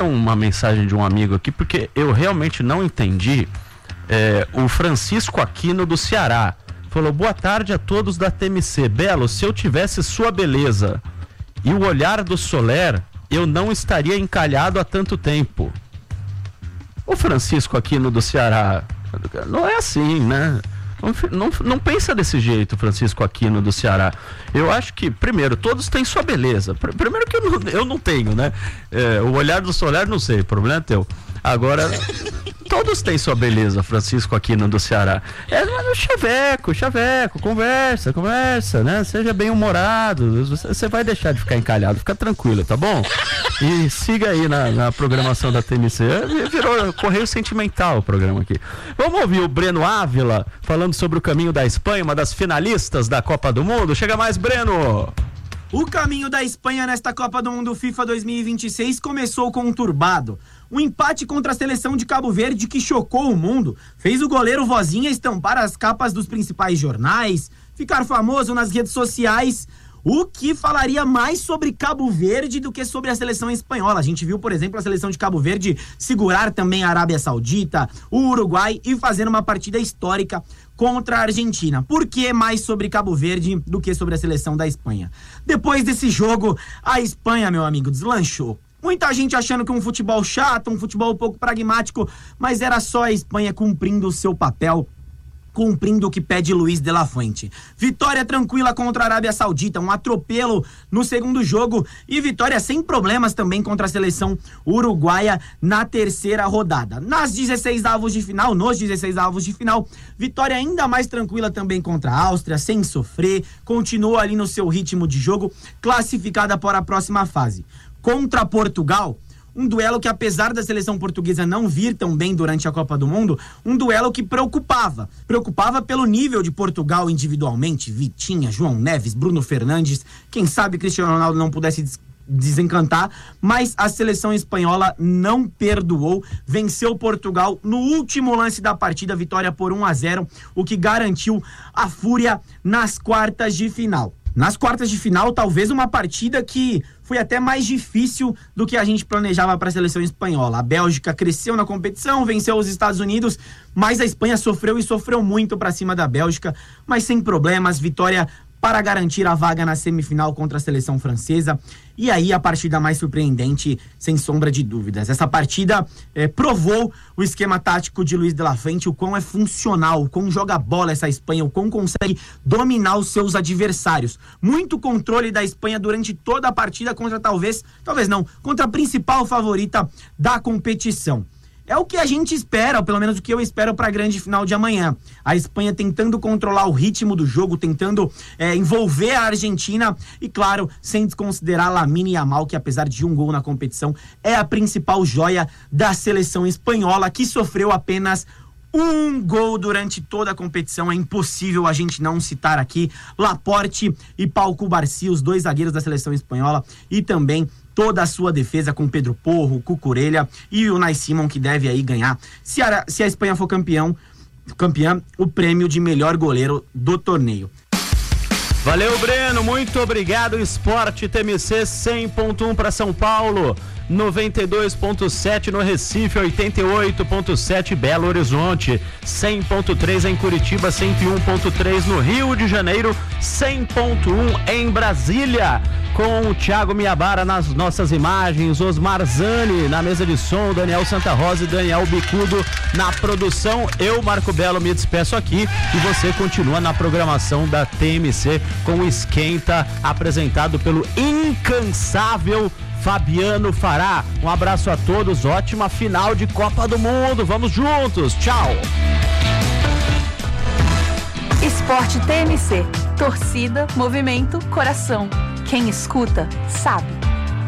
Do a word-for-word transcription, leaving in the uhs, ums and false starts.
uma mensagem de um amigo aqui, porque eu realmente não entendi. É, o Francisco Aquino do Ceará falou: boa tarde a todos da T M C. Belo, se eu tivesse sua beleza e o olhar do Soler, eu não estaria encalhado há tanto tempo. O Francisco Aquino do Ceará, não é assim, né? Não, não, não pensa desse jeito, Francisco Aquino do Ceará. Eu acho que, primeiro, todos têm sua beleza. Primeiro que eu não, eu não tenho, né? É, o olhar do Soler, não sei, o problema é teu. Agora, todos têm sua beleza, Francisco Aquino do Ceará. É no chaveco, chaveco, conversa, conversa, né? Seja bem humorado, você vai deixar de ficar encalhado, fica tranquilo, tá bom? E siga aí na, na programação da T M C. Virou correio sentimental o programa aqui. Vamos ouvir o Breno Ávila falando sobre o caminho da Espanha, uma das finalistas da Copa do Mundo. Chega mais, Breno! O caminho da Espanha nesta Copa do Mundo FIFA dois mil e vinte e seis começou conturbado. Um empate contra a seleção de Cabo Verde que chocou o mundo, fez o goleiro Vozinha estampar as capas dos principais jornais, ficar famoso nas redes sociais, o que falaria mais sobre Cabo Verde do que sobre a seleção espanhola. A gente viu, por exemplo, a seleção de Cabo Verde segurar também a Arábia Saudita, o Uruguai e fazer uma partida histórica contra a Argentina. Por que mais sobre Cabo Verde do que sobre a seleção da Espanha? Depois desse jogo, a Espanha, meu amigo, deslanchou. Muita gente achando que um futebol chato, um futebol um pouco pragmático, mas era só a Espanha cumprindo o seu papel, cumprindo o que pede Luiz de la Fuente. Vitória tranquila contra a Arábia Saudita, um atropelo no segundo jogo e vitória sem problemas também contra a seleção uruguaia na terceira rodada. Nas dezesseis avos de final, nos dezesseis avos de final, vitória ainda mais tranquila também contra a Áustria, sem sofrer, continuou ali no seu ritmo de jogo, classificada para a próxima fase. Contra Portugal, um duelo que, apesar da seleção portuguesa não vir tão bem durante a Copa do Mundo, um duelo que preocupava. Preocupava pelo nível de Portugal individualmente. Vitinha, João Neves, Bruno Fernandes, quem sabe Cristiano Ronaldo não pudesse des- desencantar, mas a seleção espanhola não perdoou, venceu Portugal no último lance da partida, vitória por um a zero, o que garantiu a fúria nas quartas de final. Nas quartas de final, talvez uma partida que foi até mais difícil do que a gente planejava para a seleção espanhola. A Bélgica cresceu na competição, venceu os Estados Unidos, mas a Espanha sofreu e sofreu muito para cima da Bélgica, mas sem problemas, vitória para garantir a vaga na semifinal contra a seleção francesa. E aí a partida mais surpreendente, sem sombra de dúvidas. Essa partida eh, provou o esquema tático de Luiz de la Fuente, o quão é funcional, o quão joga bola essa Espanha, o quão consegue dominar os seus adversários. Muito controle da Espanha durante toda a partida contra talvez, talvez não, contra a principal favorita da competição. É o que a gente espera, ou pelo menos o que eu espero para a grande final de amanhã. A Espanha tentando controlar o ritmo do jogo, tentando é, envolver a Argentina e, claro, sem desconsiderar Lamine Yamal, que apesar de um gol na competição, é a principal joia da seleção espanhola, que sofreu apenas um gol durante toda a competição. É impossível a gente não citar aqui Laporte e Pau Cubarsí, os dois zagueiros da seleção espanhola, e também toda a sua defesa com Pedro Porro, Cucurella e o Unai Simon, que deve aí ganhar, se a, se a Espanha for campeão, campeã, o prêmio de melhor goleiro do torneio. Valeu, Breno, muito obrigado. Esporte T M C cem ponto um para São Paulo, noventa e dois ponto sete no Recife, oitenta e oito ponto sete Belo Horizonte, cem ponto três em Curitiba, cento e um ponto três no Rio de Janeiro, cem ponto um em Brasília, com o Thiago Miabara nas nossas imagens, Osmar Zani na mesa de som, Daniel Santa Rosa e Daniel Bicudo na produção. Eu, Marco Belo, me despeço aqui e você continua na programação da T M C com o Esquenta, apresentado pelo incansável Fabiano Fará. Um abraço a todos, ótima final de Copa do Mundo, vamos juntos, tchau! Esporte T M C, torcida, movimento, coração. Quem escuta, sabe.